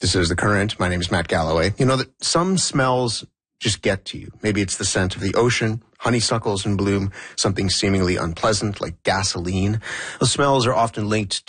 This is The Current. My name is Matt Galloway. You know that some smells just get to you. Maybe it's the scent of the ocean, honeysuckles in bloom, something seemingly unpleasant like gasoline. Those smells are often linked